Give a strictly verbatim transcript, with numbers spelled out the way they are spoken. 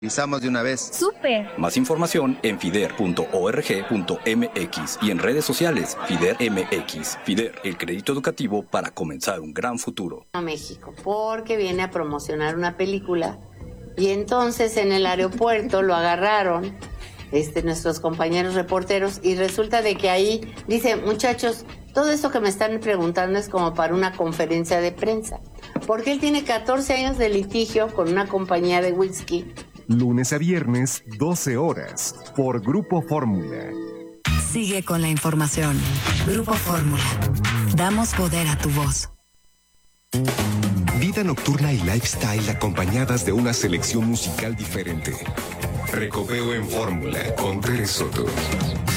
Avisamos de una vez. ¡Súper! Más información en fider punto org punto mx y en redes sociales Fider M X. Fider, el crédito educativo para comenzar un gran futuro. A México, porque viene a promocionar una película y entonces en el aeropuerto lo agarraron este, nuestros compañeros reporteros y resulta de que ahí dice, muchachos, todo esto que me están preguntando es como para una conferencia de prensa, porque él tiene catorce años de litigio con una compañía de whisky. Lunes a viernes, doce horas, por Grupo Fórmula. Sigue con la información. Grupo Fórmula. Damos poder a tu voz. Vida nocturna y lifestyle acompañadas de una selección musical diferente. Recopeo en Fórmula con Tere Soto.